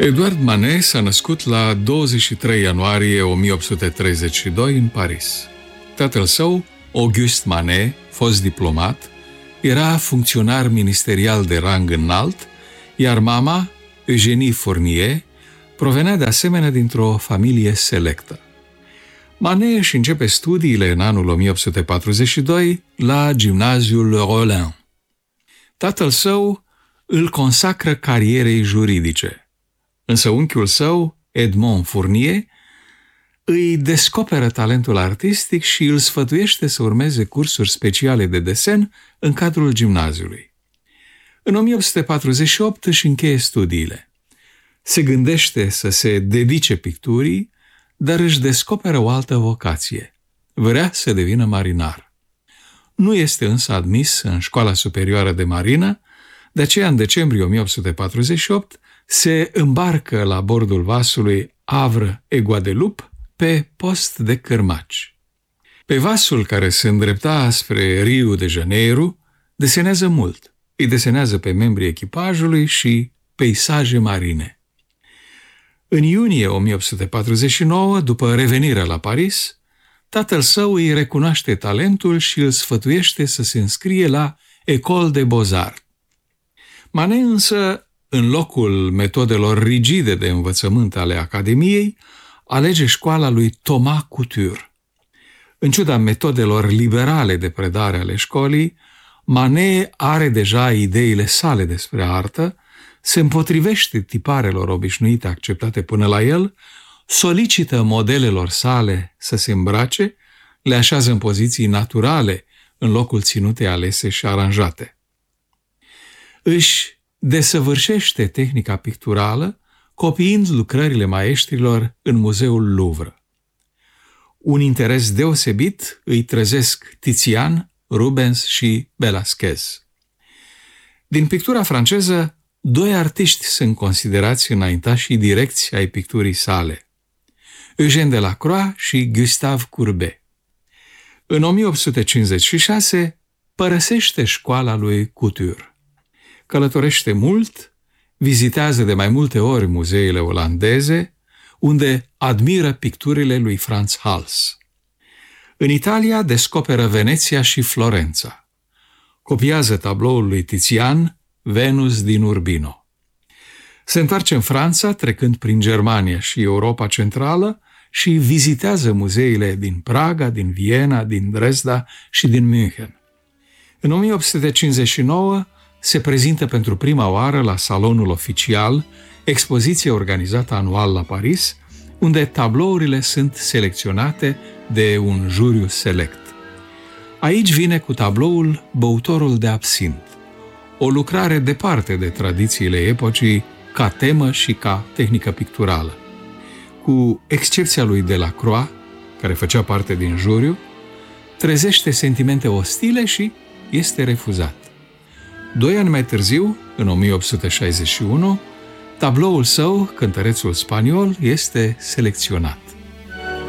Edouard Manet s-a născut la 23 ianuarie 1832 în Paris. Tatăl său, Auguste Manet, fost diplomat, era funcționar ministerial de rang înalt, iar mama, Eugénie Fournier, provenea de asemenea dintr-o familie selectă. Manet își începe studiile în anul 1842 la gimnaziul Rollin. Tatăl său îl consacră carierei juridice, însă unchiul său, Edmond Fournier, îi descoperă talentul artistic și îl sfătuiește să urmeze cursuri speciale de desen în cadrul gimnaziului. În 1848 își încheie studiile. Se gândește să se dedice picturii, dar își descoperă o altă vocație. Vrea să devină marinar. Nu este însă admis în Școala Superioară de Marină, de aceea în decembrie 1848 se îmbarcă la bordul vasului Havre et Guadeloupe pe post de cârmaci. Pe vasul care se îndrepta spre Rio de Janeiro desenează mult. Îi desenează pe membrii echipajului și peisaje marine. În iunie 1849, după revenirea la Paris, tatăl său îi recunoaște talentul și îl sfătuiește să se înscrie la École des Beaux-Arts. Manet însă, în locul metodelor rigide de învățământ ale Academiei, alege școala lui Thomas Couture. În ciuda metodelor liberale de predare ale școlii, Manet are deja ideile sale despre artă, se împotrivește tiparelor obișnuite acceptate până la el, solicită modelelor sale să se îmbrace, le așează în poziții naturale în locul ținute alese și aranjate. Își desăvârșește tehnica picturală, copiind lucrările maestrilor în Muzeul Louvre. Un interes deosebit îi trezesc Tizian, Rubens și Velasquez. Din pictura franceză, doi artiști sunt considerați înaintașii direcți ai picturii sale, Eugène Delacroix și Gustave Courbet. În 1856 părăsește școala lui Couture. Călătorește mult, vizitează de mai multe ori muzeele olandeze, unde admiră picturile lui Frans Hals. În Italia descoperă Veneția și Florența. Copiază tabloul lui Tizian, Venus din Urbino. Se întoarce în Franța, trecând prin Germania și Europa Centrală, și vizitează muzeile din Praga, din Viena, din Dresda și din München. În 1859 se prezintă pentru prima oară la Salonul Oficial, expoziție organizată anual la Paris, unde tablourile sunt selecționate de un juriu select. Aici vine cu tabloul Băutorul de absint, o lucrare departe de tradițiile epocii ca temă și ca tehnică picturală. Cu excepția lui Delacroix, care făcea parte din juriu, trezește sentimente ostile și este refuzat. 2 ani mai târziu, în 1861, tabloul său, Cântărețul spaniol, este selecționat.